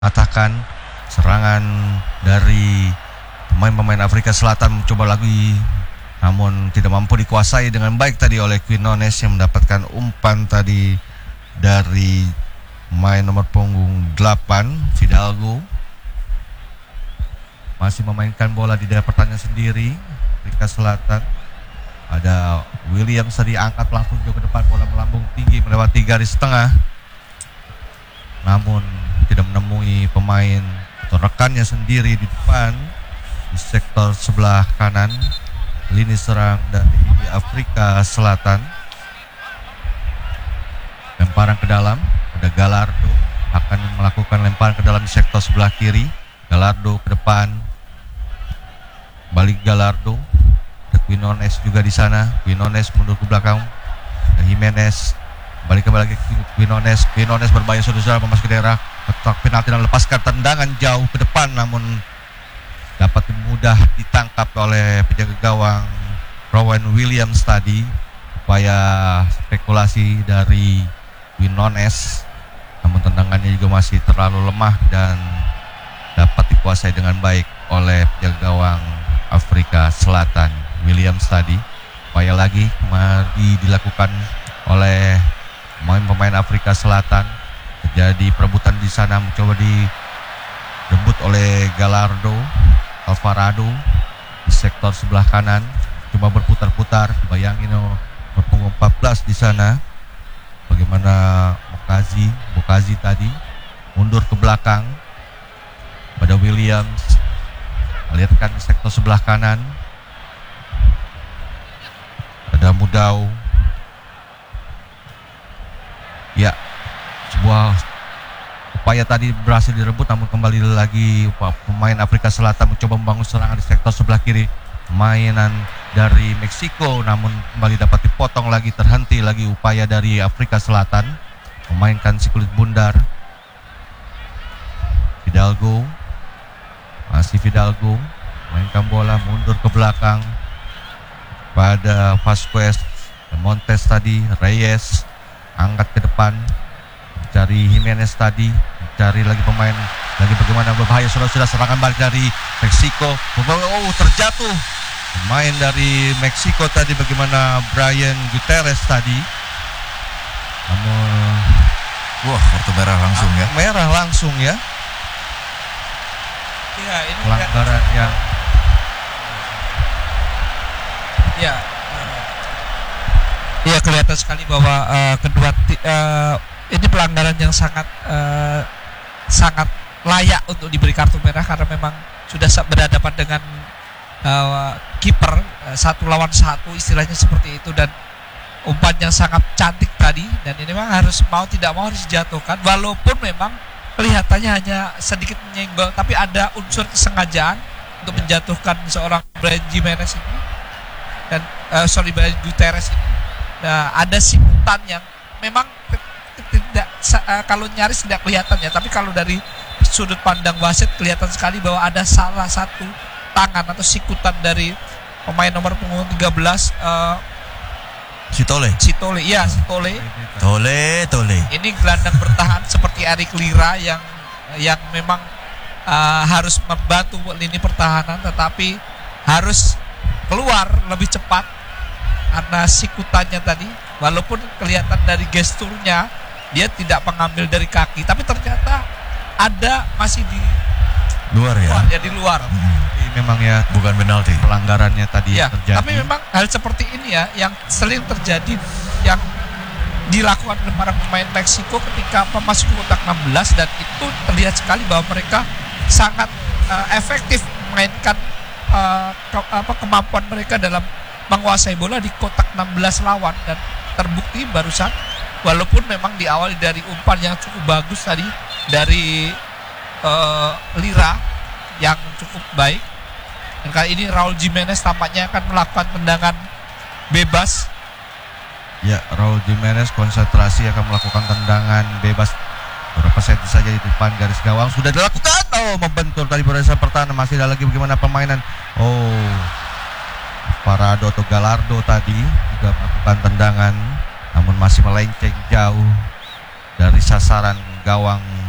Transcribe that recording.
Katakan serangan dari pemain-pemain Afrika Selatan mencoba lagi, namun tidak mampu dikuasai dengan baik tadi oleh Quinones yang mendapatkan umpan tadi dari pemain nomor punggung 8 Fidalgo. Masih memainkan bola di daerah pertahanan sendiri Afrika Selatan. Ada Williams tadi angkat langsung ke depan, bola melambung tinggi melewati garis tengah, namun tidak menemui pemain atau rekannya sendiri di depan di sektor sebelah kanan lini serang dari Afrika Selatan. Lemparan ke dalam, ada Gallardo akan melakukan lemparan ke dalam di sektor sebelah kiri. Gallardo ke depan, balik Gallardo. Ada Quinones juga di sana. Quinones mundur ke belakang. Ada Jimenez balik kembali ke Quinones. Quinones berbahaya saudara memasuki daerah kotak penalti dan lepaskan tendangan jauh ke depan, namun dapat mudah ditangkap oleh penjaga gawang Rowan Williams tadi. Upaya spekulasi dari Quinones, namun tendangannya juga masih terlalu lemah dan dapat dikuasai dengan baik oleh penjaga gawang Afrika Selatan Williams tadi. Upaya lagi kembali dilakukan oleh pemain Afrika Selatan. Terjadi perebutan di sana, mencoba direbut oleh Gallardo. Alvarado di sektor sebelah kanan coba berputar-putar, bayangin berpunggung 14 di sana. Bagaimana Bokazi tadi mundur ke belakang pada Williams, alirkan di sektor sebelah kanan. Ada Mudau. Ya, sebuah upaya tadi berhasil direbut, namun kembali lagi pemain Afrika Selatan mencoba membangun serangan di sektor sebelah kiri. Mainan dari Meksiko, namun kembali dapat dipotong lagi, terhenti lagi upaya dari Afrika Selatan memainkan si kulit bundar. Fidalgo, masih Fidalgo mainkan bola mundur ke belakang pada Vasquez, Montes tadi, Reyes angkat ke depan, mencari Jimenez tadi, mencari lagi pemain lagi. Bagaimana berbahaya sudah serangan balik dari Meksiko. Terjatuh pemain dari Meksiko tadi, bagaimana Brian Gutierrez tadi, namun kartu merah langsung ya. Merah langsung ya. Ya, ini pelanggaran yang ya kelihatan sekali bahwa ini pelanggaran yang sangat layak untuk diberi kartu merah, karena memang sudah berhadapan dengan kiper 1 lawan 1 istilahnya seperti itu, dan umpan yang sangat cantik tadi, dan ini memang harus tidak mau harus dijatuhkan, walaupun memang kelihatannya hanya sedikit menyenggol, tapi ada unsur kesengajaan untuk menjatuhkan seorang Brian Jimenez ini dan Brian Gutierrez ini. Nah, ada sikutan yang memang tidak kalau nyaris tidak kelihatan ya, tapi kalau dari sudut pandang wasit kelihatan sekali bahwa ada salah satu tangan atau sikutan dari pemain nomor punggung 13 Sitole. Ini gelandang bertahan seperti Eric Lira yang memang harus membantu lini pertahanan, tetapi harus keluar lebih cepat karena sikutannya tadi. Walaupun kelihatan dari gesturnya dia tidak mengambil dari kaki, tapi ternyata masih di luar ya. Di luar. Memang ya bukan penalti. Pelanggarannya tadi ya, terjadi. tapi memang hal seperti ini ya yang sering terjadi, yang dilakukan oleh para pemain Meksiko ketika memasuki kotak 16, dan itu terlihat sekali bahwa mereka sangat efektif memainkan kemampuan mereka dalam menguasai bola di kotak 16 lawan, dan terbukti barusan, walaupun memang diawali dari umpan yang cukup bagus tadi dari Lira yang cukup baik, dan kali ini Raul Jimenez tampaknya akan melakukan tendangan bebas. Ya, Raul Jimenez konsentrasi akan melakukan tendangan bebas beberapa senti saja di depan garis gawang. Sudah dilakukan. Membentur tadi barisan pertahanan. Masih ada lagi bagaimana permainan. Parado atau Gallardo tadi juga melakukan tendangan, namun masih melenceng jauh dari sasaran gawang